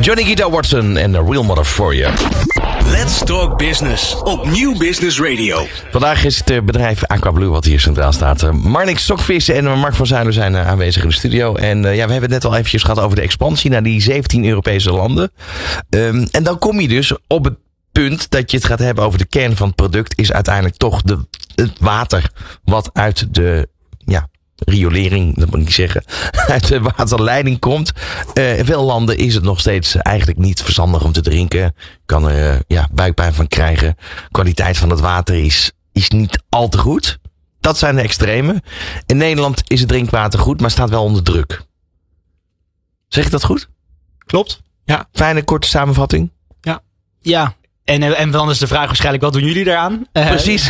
Johnny Guitar Watson en The Real Mother For You. Let's Talk Business op Nieuw Business Radio. Vandaag is het bedrijf Aquablue wat hier centraal staat. Marnix Stokvis en Mark van Zuilen zijn aanwezig in de studio. En we hebben het net al eventjes gehad over de expansie naar die 17 Europese landen. En dan kom je dus op het punt dat je het gaat hebben over de kern van het product. Is uiteindelijk toch het water wat uit de riolering, dat moet ik zeggen, uit de waterleiding komt. In veel landen is het nog steeds eigenlijk niet verstandig om te drinken. Je kan er buikpijn van krijgen. Kwaliteit van het water is niet al te goed. Dat zijn de extremen. In Nederland is het drinkwater goed, maar staat wel onder druk. Zeg ik dat goed? Klopt. Ja. Fijne, korte samenvatting? Ja. En dan is de vraag waarschijnlijk, wat doen jullie daaraan? Precies.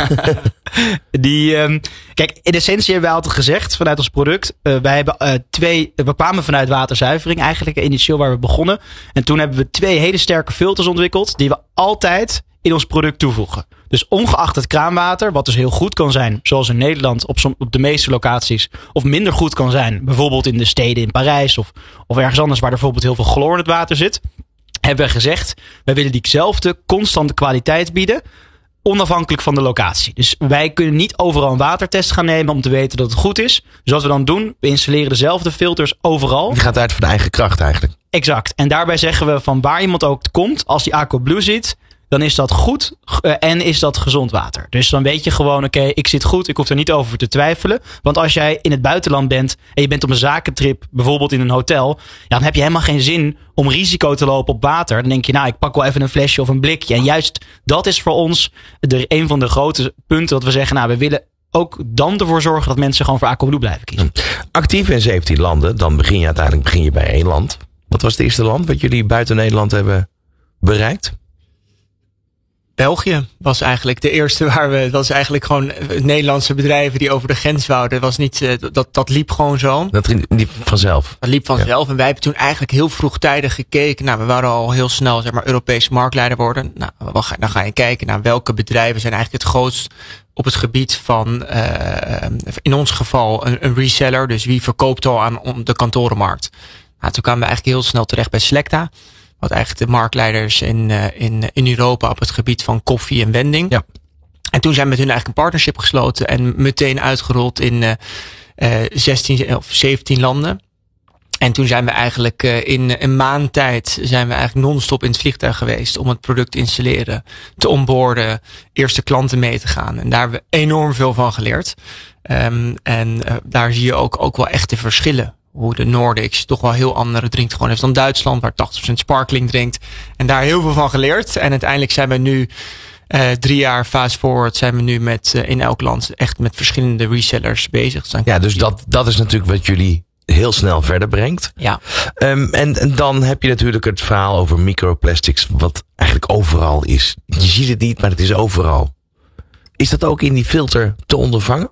Kijk, in essentie hebben wij altijd gezegd vanuit ons product. Wij hebben we kwamen vanuit waterzuivering eigenlijk initieel waar we begonnen. En toen hebben we 2 hele sterke filters ontwikkeld die we altijd in ons product toevoegen. Dus ongeacht het kraanwater, wat dus heel goed kan zijn, zoals in Nederland op de meeste locaties, of minder goed kan zijn, bijvoorbeeld in de steden in Parijs of ergens anders waar er bijvoorbeeld heel veel chloor in het water zit, hebben we gezegd, wij willen diezelfde constante kwaliteit bieden, onafhankelijk van de locatie. Dus wij kunnen niet overal een watertest gaan nemen om te weten dat het goed is. Dus wat we dan doen, we installeren dezelfde filters overal. Die gaat uit van de eigen kracht eigenlijk. Exact. En daarbij zeggen we van waar iemand ook komt, als die Aquablue ziet, dan is dat goed en is dat gezond water. Dus dan weet je gewoon, oké, ik zit goed, ik hoef er niet over te twijfelen. Want als jij in het buitenland bent en je bent op een zakentrip, bijvoorbeeld in een hotel, dan heb je helemaal geen zin om risico te lopen op water. Dan denk je, ik pak wel even een flesje of een blikje. En juist dat is voor ons een van de grote punten dat we zeggen, we willen ook dan ervoor zorgen dat mensen gewoon voor Aquablue blijven kiezen. Actief in 17 landen, dan begin je bij 1 land. Wat was het eerste land wat jullie buiten Nederland hebben bereikt? België was eigenlijk de eerste het was eigenlijk gewoon Nederlandse bedrijven die over de grens wouden. Het was niet, dat liep gewoon zo. Dat liep vanzelf. Dat liep vanzelf. Ja. En wij hebben toen eigenlijk heel vroegtijdig gekeken. We wouden al heel snel Europese marktleider worden. Dan ga je kijken naar welke bedrijven zijn eigenlijk het grootst op het gebied van, in ons geval, een reseller. Dus wie verkoopt al aan de kantorenmarkt. Toen kwamen we eigenlijk heel snel terecht bij Selecta. Wat eigenlijk de marktleiders in Europa op het gebied van koffie en wending. Ja. En toen zijn we met hun eigenlijk een partnership gesloten en meteen uitgerold in 16 of 17 landen. En toen zijn we eigenlijk in een maand tijd non-stop in het vliegtuig geweest om het product te installeren, te onboarden, eerste klanten mee te gaan. En daar hebben we enorm veel van geleerd. Daar zie je ook wel echt de verschillen. Hoe de Nordics toch wel heel andere drinkgewoon heeft dan Duitsland, waar 80% sparkling drinkt. En daar heel veel van geleerd. En uiteindelijk zijn we nu 3 jaar fast forward zijn we nu in elk land echt met verschillende resellers bezig. Dus dat is natuurlijk wat jullie heel snel verder brengt. Ja. En dan heb je natuurlijk het verhaal over microplastics, wat eigenlijk overal is. Je ziet het niet, maar het is overal. Is dat ook in die filter te ondervangen?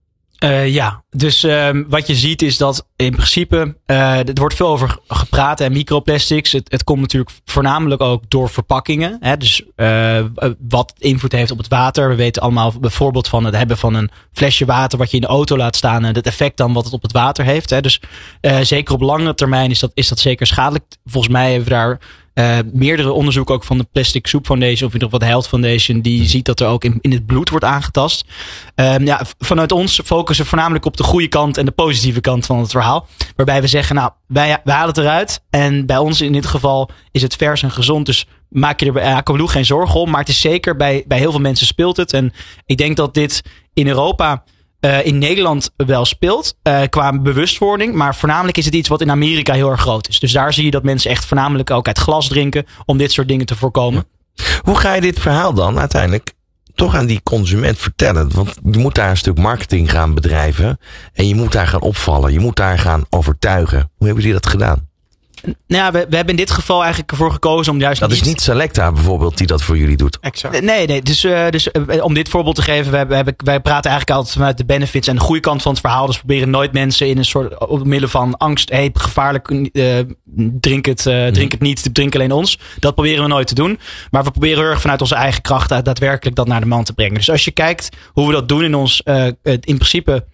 Dus wat je ziet is dat in principe, er wordt veel over gepraat en microplastics. Het komt natuurlijk voornamelijk ook door verpakkingen. Dus wat invloed heeft op het water. We weten allemaal bijvoorbeeld van het hebben van een flesje water wat je in de auto laat staan en het effect dan wat het op het water heeft. Dus zeker op lange termijn is dat zeker schadelijk. Volgens mij hebben we daar meerdere onderzoeken ook van de Plastic Soup Foundation of in ieder geval de Health Foundation, die ziet dat er ook in het bloed wordt aangetast. Vanuit ons focussen we voornamelijk op de goede kant en de positieve kant van het verhaal. Waarbij we zeggen, wij halen het eruit. En bij ons in dit geval is het vers en gezond. Dus maak je er bij Aquablue geen zorgen om. Maar het is zeker, bij heel veel mensen speelt het. En ik denk dat dit in Europa, in Nederland wel speelt qua bewustwording. Maar voornamelijk is het iets wat in Amerika heel erg groot is. Dus daar zie je dat mensen echt voornamelijk ook uit glas drinken om dit soort dingen te voorkomen. Hoe ga je dit verhaal dan uiteindelijk toch aan die consument vertellen? Want je moet daar een stuk marketing gaan bedrijven. En je moet daar gaan opvallen. Je moet daar gaan overtuigen. Hoe hebben jullie dat gedaan? We hebben in dit geval eigenlijk ervoor gekozen om juist dat is niet Selecta bijvoorbeeld die dat voor jullie doet. Exact. Nee. Dus om dit voorbeeld te geven, wij praten eigenlijk altijd vanuit de benefits en de goede kant van het verhaal. Dus we proberen nooit mensen in een soort op middel van angst, gevaarlijk, drink het niet, drink alleen ons. Dat proberen we nooit te doen. Maar we proberen heel erg vanuit onze eigen kracht daadwerkelijk dat naar de man te brengen. Dus als je kijkt hoe we dat doen in ons, in principe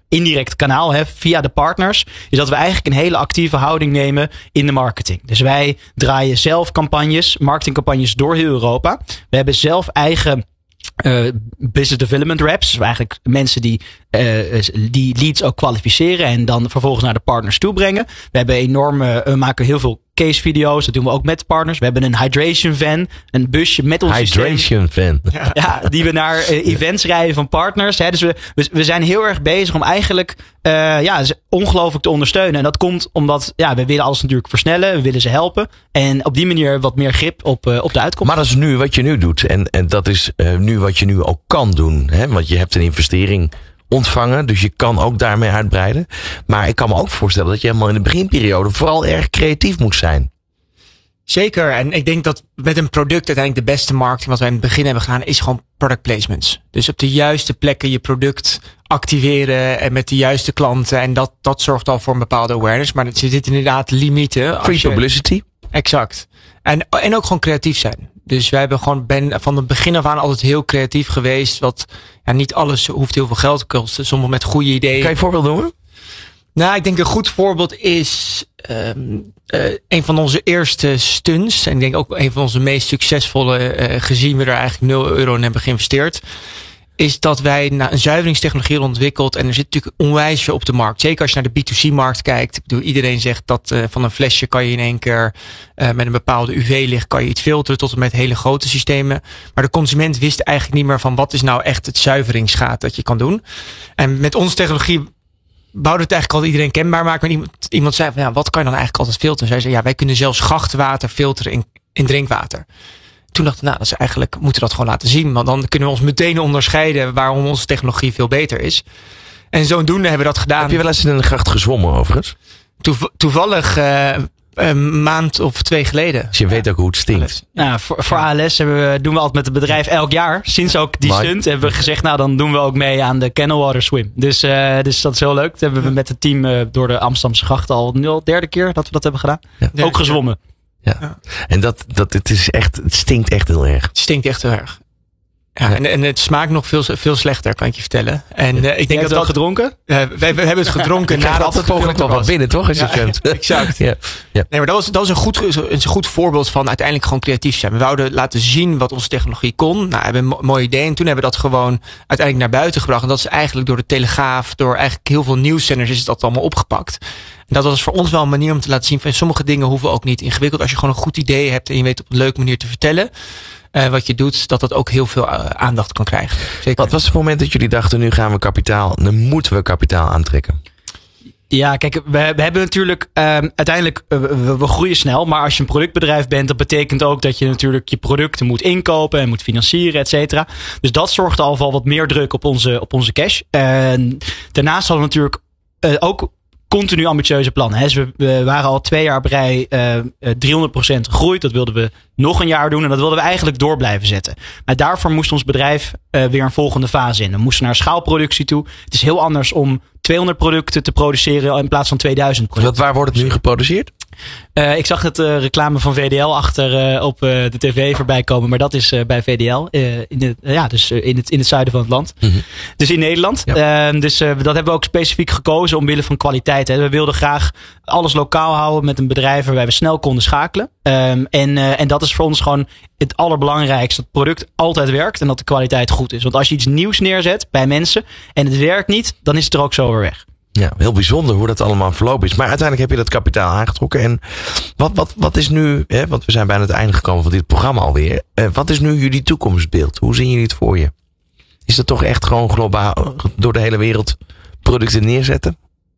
indirect kanaal, via de partners, is dat we eigenlijk een hele actieve houding nemen in de marketing. Dus wij draaien zelf marketingcampagnes door heel Europa. We hebben zelf eigen business development reps. Eigenlijk mensen die leads ook kwalificeren en dan vervolgens naar de partners toe brengen. We maken heel veel case video's. Dat doen we ook met partners. We hebben een hydration van, een busje met ons hydration van. Ja, die we naar events rijden van partners. Dus we zijn heel erg bezig om eigenlijk ongelooflijk te ondersteunen. En dat komt omdat we willen alles natuurlijk versnellen. We willen ze helpen. En op die manier wat meer grip op de uitkomst. Maar dat is nu wat je nu doet. En dat is nu wat je nu ook kan doen. Hè? Want je hebt een investering ontvangen. Dus je kan ook daarmee uitbreiden. Maar ik kan me ook voorstellen dat je helemaal in de beginperiode vooral erg creatief moet zijn. Zeker. En ik denk dat met een product uiteindelijk de beste marketing wat wij in het begin hebben gedaan is gewoon product placements. Dus op de juiste plekken je product activeren en met de juiste klanten. En dat zorgt al voor een bepaalde awareness. Maar er zitten inderdaad limieten. Free publicity. Exact. En ook gewoon creatief zijn. Dus wij hebben van het begin af aan altijd heel creatief geweest. Wat niet alles hoeft heel veel geld te kosten. Soms met goede ideeën. Kan je een voorbeeld noemen? Nou, ik denk een goed voorbeeld is een van onze eerste stunts. En ik denk ook een van onze meest succesvolle, gezien we er eigenlijk €0 in hebben geïnvesteerd. Is dat wij een zuiveringstechnologie hebben ontwikkeld. En er zit natuurlijk onwijs veel op de markt. Zeker als je naar de B2C-markt kijkt. Ik bedoel, iedereen zegt dat van een flesje kan je in één keer met een bepaalde UV-licht kan je iets filteren tot en met hele grote systemen. Maar de consument wist eigenlijk niet meer van wat is nou echt het zuiveringsgraad dat je kan doen. En met onze technologie wouden het eigenlijk al iedereen kenbaar maken. Maar iemand zei van wat kan je dan eigenlijk altijd filteren? Zij zei wij kunnen zelfs grachtwater filteren in drinkwater. Toen dachten we, dat is eigenlijk, moeten we dat gewoon laten zien. Want dan kunnen we ons meteen onderscheiden waarom onze technologie veel beter is. En zodoende hebben we dat gedaan. Heb je wel eens in een gracht gezwommen overigens? Toevallig een maand of 2 geleden. Dus je weet ook hoe het stinkt. Nou, voor ALS doen we altijd met het bedrijf elk jaar. Sinds ook die stunt hebben we gezegd, dan doen we ook mee aan de Canalwater Swim. Dus dat is heel leuk. Dat hebben we met het team door de Amsterdamse gracht al de 3e keer dat we dat hebben gedaan. Ja. Ook gezwommen. Ja. En het stinkt echt heel erg. Het stinkt echt heel erg. Ja, en het smaakt nog veel slechter, kan ik je vertellen. En ik denk dat gedronken? We hebben het gedronken nadat altijd mogelijk nog wat binnen, toch? Als je kunt. Exact. Ja. Nee, maar dat was een goed voorbeeld van uiteindelijk gewoon creatief zijn. We wouden laten zien wat onze technologie kon. We hebben een mooi idee. En toen hebben we dat gewoon uiteindelijk naar buiten gebracht. En dat is eigenlijk door de Telegraaf, door eigenlijk heel veel nieuwszenders is dat allemaal opgepakt. En dat was voor ons wel een manier om te laten zien van sommige dingen hoeven ook niet ingewikkeld. Als je gewoon een goed idee hebt en je weet op een leuke manier te vertellen. Wat je doet, dat ook heel veel aandacht kan krijgen. Zeker. Wat was het moment dat jullie dachten, nu moeten we kapitaal aantrekken? Ja, kijk, we hebben natuurlijk uiteindelijk, we groeien snel. Maar als je een productbedrijf bent, dat betekent ook dat je natuurlijk je producten moet inkopen en moet financieren, et cetera. Dus dat zorgt al wel wat meer druk op onze cash. Daarnaast hadden we natuurlijk ook continu ambitieuze plannen. Dus we waren al 2 jaar op rij 300% gegroeid. Dat wilden we nog een jaar doen en dat wilden we eigenlijk door blijven zetten. Maar daarvoor moest ons bedrijf weer een volgende fase in. We moesten naar schaalproductie toe. Het is heel anders om 200 producten te produceren in plaats van 2000 producten. Waar wordt het nu geproduceerd? Ik zag het reclame van VDL achter op de tv voorbij komen. Maar dat is bij VDL. In het zuiden van het land. Mm-hmm. Dus in Nederland. Ja. Dat hebben we ook specifiek gekozen omwille van kwaliteit. Hè. We wilden graag alles lokaal houden met een bedrijf waarbij we snel konden schakelen. En dat is voor ons gewoon het allerbelangrijkste. Dat het product altijd werkt en dat de kwaliteit goed is. Want als je iets nieuws neerzet bij mensen en het werkt niet, dan is het er ook zo weer weg. Ja, heel bijzonder hoe dat allemaal verlopen is. Maar uiteindelijk heb je dat kapitaal aangetrokken. En wat is nu, want we zijn bijna het einde gekomen van dit programma alweer. Wat is nu jullie toekomstbeeld? Hoe zien jullie het voor je? Is dat toch echt gewoon globaal door de hele wereld producten neerzetten?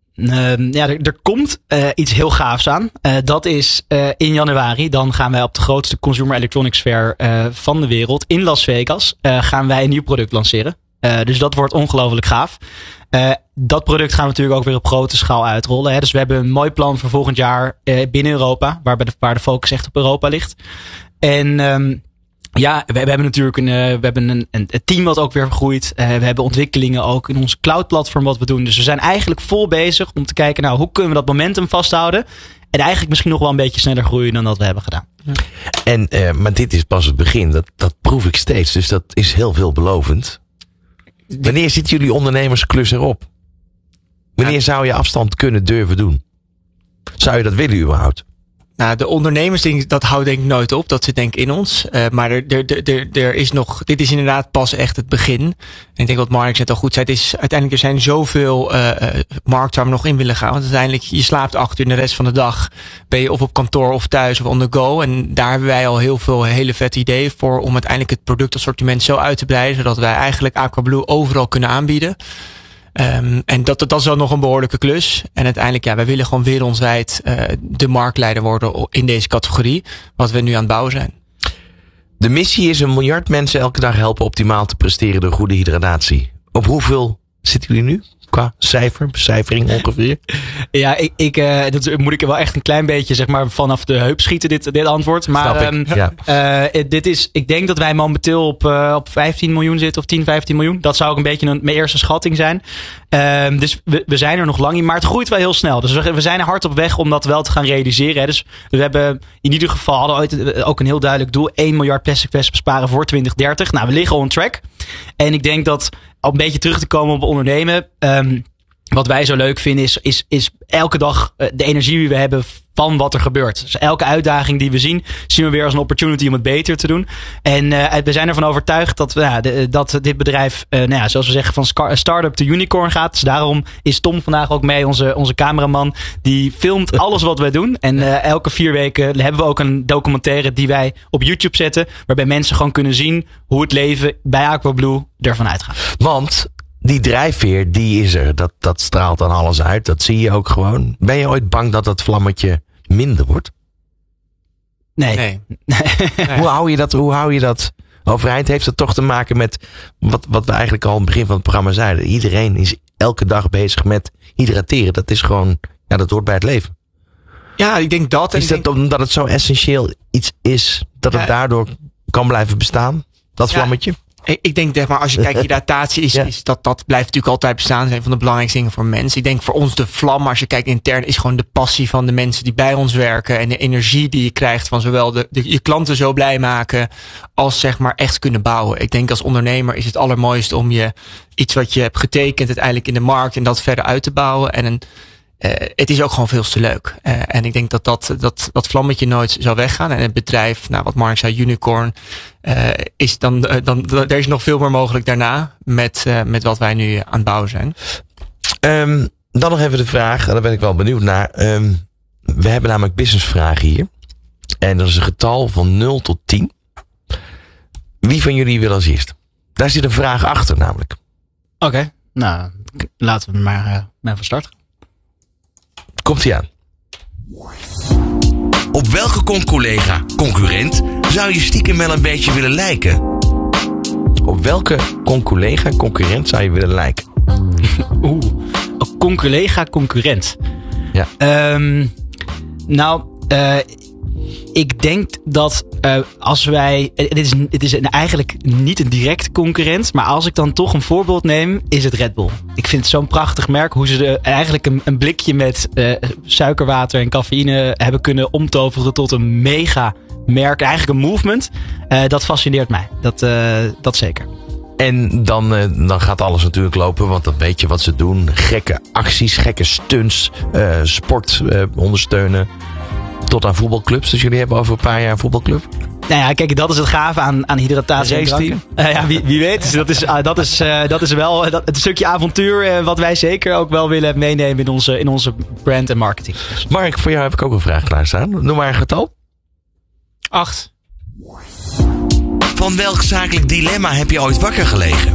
Er komt iets heel gaafs aan. Dat is in januari. Dan gaan wij op de grootste Consumer Electronics Fair van de wereld in Las Vegas. Gaan wij een nieuw product lanceren. Dus dat wordt ongelooflijk gaaf. Dat product gaan we natuurlijk ook weer op grote schaal uitrollen. Hè. Dus we hebben een mooi plan voor volgend jaar binnen Europa. Waar de focus echt op Europa ligt. En we hebben natuurlijk een team wat ook weer groeit. We hebben ontwikkelingen ook in ons cloud platform wat we doen. Dus we zijn eigenlijk vol bezig om te kijken, hoe kunnen we dat momentum vasthouden. En eigenlijk misschien nog wel een beetje sneller groeien dan dat we hebben gedaan. Maar dit is pas het begin. Dat proef ik steeds. Dus dat is heel veelbelovend. Wanneer zit jullie ondernemersklus erop? Wanneer zou je afstand kunnen durven doen? Zou je dat willen überhaupt? Nou, de ondernemers, dat houdt denk ik nooit op. Dat zit denk ik in ons. Maar er is nog, dit is inderdaad pas echt het begin. En ik denk wat Marnix net al goed zei. Het is uiteindelijk, er zijn zoveel markten waar we nog in willen gaan. Want uiteindelijk, je slaapt 8 uur en de rest van de dag ben je of op kantoor of thuis of on the go. En daar hebben wij al heel veel hele vette ideeën voor om uiteindelijk het productassortiment zo uit te breiden. Zodat wij eigenlijk Aquablue overal kunnen aanbieden. En dat is wel nog een behoorlijke klus. En uiteindelijk, wij willen gewoon wereldwijd de marktleider worden in deze categorie. Wat we nu aan het bouwen zijn. De missie is 1 miljard mensen elke dag helpen optimaal te presteren door goede hydratatie. Op hoeveel zitten jullie nu? Qua becijfering ongeveer? Ja, dat moet ik wel echt een klein beetje zeg maar vanaf de heup schieten, dit antwoord. Maar ik denk dat wij momenteel op 15 miljoen zitten of 10, 15 miljoen. Dat zou ook een beetje mijn eerste schatting zijn. Dus we zijn er nog lang in, maar het groeit wel heel snel. Dus we zijn er hard op weg om dat wel te gaan realiseren. Hè. Dus we hebben in ieder geval hadden ooit ook een heel duidelijk doel. 1 miljard plastic flessen besparen voor 2030. Nou, we liggen on track. En ik denk dat, om een beetje terug te komen op ondernemen. Wat wij zo leuk vinden is elke dag de energie die we hebben van wat er gebeurt. Dus elke uitdaging die we zien we weer als een opportunity om het beter te doen. En we zijn ervan overtuigd dat dit bedrijf, zoals we zeggen, van start-up to unicorn gaat. Dus daarom is Tom vandaag ook mee, onze cameraman. Die filmt alles wat wij doen. En elke 4 weken hebben we ook een documentaire die wij op YouTube zetten. Waarbij mensen gewoon kunnen zien hoe het leven bij Aquablue ervan uitgaat. Want die drijfveer, die is er. Dat straalt dan alles uit. Dat zie je ook gewoon. Ben je ooit bang dat dat vlammetje minder wordt? Nee. Hoe hou je dat overeind? Heeft het toch te maken met wat we eigenlijk al aan het begin van het programma zeiden. Iedereen is elke dag bezig met hydrateren. Dat is gewoon, dat hoort bij het leven. Ja, ik denk dat. Is dat omdat het zo essentieel iets is dat het daardoor kan blijven bestaan? Dat vlammetje? Ik denk, maar als je kijkt, hydratatie is dat blijft natuurlijk altijd bestaan. Dat is een van de belangrijkste dingen voor mensen. Ik denk voor ons de vlam, als je kijkt intern, is gewoon de passie van de mensen die bij ons werken. En de energie die je krijgt van zowel je klanten zo blij maken, als zeg maar echt kunnen bouwen. Ik denk als ondernemer is het allermooiste om je iets wat je hebt getekend uiteindelijk in de markt en dat verder uit te bouwen. En het is ook gewoon veel te leuk. En ik denk dat vlammetje nooit zal weggaan. En het bedrijf, wat Mark zei, unicorn, is dan er is nog veel meer mogelijk daarna met wat wij nu aan het bouwen zijn. Dan nog even de vraag, daar ben ik wel benieuwd naar. We hebben namelijk businessvragen hier. En dat is een getal van 0 tot 10. Wie van jullie wil als eerst? Daar zit een vraag achter namelijk. Oké, nou, laten we maar van start gaan. Komt-ie aan. Op welke concurrent zou je stiekem wel een beetje willen lijken? Op welke concurrent zou je willen lijken? Een concurrent. Ja. Ik denk dat als wij... Het is eigenlijk niet een direct concurrent. Maar als ik dan toch een voorbeeld neem, is het Red Bull. Ik vind het zo'n prachtig merk. Hoe ze eigenlijk een blikje met suikerwater en cafeïne hebben kunnen omtoveren tot een mega merk. Eigenlijk een movement. Dat fascineert mij. Dat zeker. En dan gaat alles natuurlijk lopen, want dan weet je wat ze doen. Gekke acties, gekke stunts, sport ondersteunen. Tot aan voetbalclubs. Dus jullie hebben over een paar jaar een voetbalclub? Nou ja, kijk, dat is het gave aan hydratatie. Wie weet. Dat is wel het stukje avontuur wat wij zeker ook wel willen meenemen in onze brand en marketing. Mark, voor jou heb ik ook een vraag klaarstaan. Noem maar een getal. 8. Van welk zakelijk dilemma heb je ooit wakker gelegen?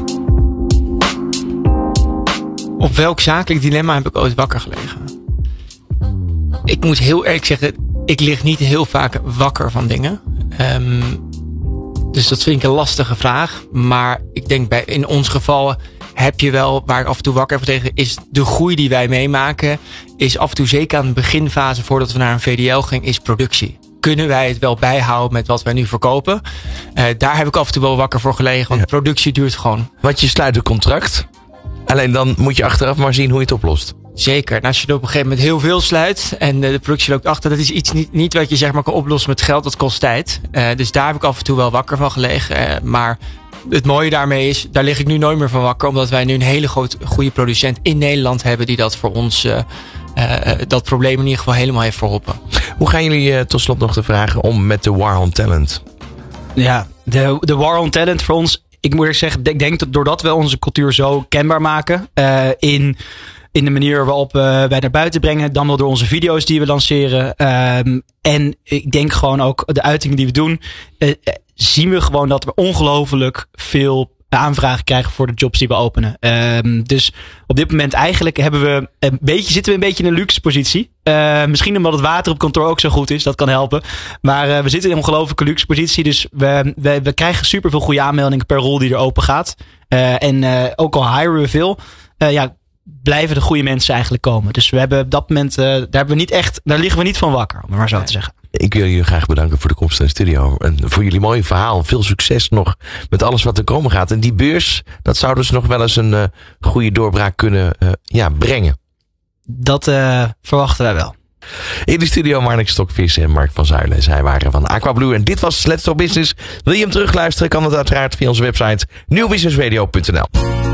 Op welk zakelijk dilemma heb ik ooit wakker gelegen? Ik moet heel eerlijk zeggen, ik lig niet heel vaak wakker van dingen. Dus dat vind ik een lastige vraag. Maar ik denk in ons geval heb je wel, waar ik af en toe wakker heb tegen, is de groei die wij meemaken, is af en toe zeker aan de beginfase voordat we naar een VDL gingen, is productie. Kunnen wij het wel bijhouden met wat wij nu verkopen? Daar heb ik af en toe wel wakker voor gelegen, want productie duurt gewoon. Want je sluit een contract. Alleen dan moet je achteraf maar zien hoe je het oplost. Zeker. En als je er op een gegeven moment heel veel sluit en de productie loopt achter, dat is iets niet wat je zeg maar kan oplossen met geld, dat kost tijd. Dus daar heb ik af en toe wel wakker van gelegen. Maar het mooie daarmee is, daar lig ik nu nooit meer van wakker. Omdat wij nu een hele goede producent in Nederland hebben die dat voor ons dat probleem in ieder geval helemaal heeft verholpen. Hoe gaan jullie tot slot nog de vragen om met de War on Talent? Ja, de War on Talent voor ons. Ik moet eerlijk zeggen, ik denk dat doordat we onze cultuur zo kenbaar maken in de manier waarop wij naar buiten brengen, dan wel door onze video's die we lanceren. En ik denk gewoon ook de uitingen die we doen, zien we gewoon dat we ongelooflijk veel aanvragen krijgen voor de jobs die we openen. Dus op dit moment eigenlijk zitten we een beetje in een luxe positie. Misschien omdat het water op kantoor ook zo goed is, dat kan helpen. Maar we zitten in een ongelooflijke luxe positie. Dus we krijgen superveel goede aanmeldingen per rol die er open gaat. En ook al hiren we veel, blijven de goede mensen eigenlijk komen. Dus we hebben op dat moment, daar liggen we niet van wakker, om het maar zo te zeggen. Ik wil jullie graag bedanken voor de komst in de studio. En voor jullie mooie verhaal. Veel succes nog met alles wat er komen gaat. En die beurs, dat zou dus nog wel eens een goede doorbraak kunnen brengen. Dat verwachten wij wel. In de studio Marnix Stokvis en Mark van Zuilen. Zij waren van Aquablue. En dit was Let's Talk Business. Wil je hem terugluisteren? Kan dat uiteraard via onze website nieuwbusinessradio.nl.